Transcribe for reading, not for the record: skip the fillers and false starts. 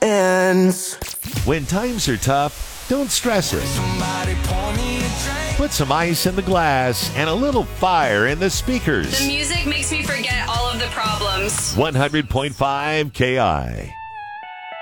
ends. When times are tough, don't stress it. Put some ice in the glass and a little fire in the speakers. The music makes me forget all of the problems. 100.5 KI.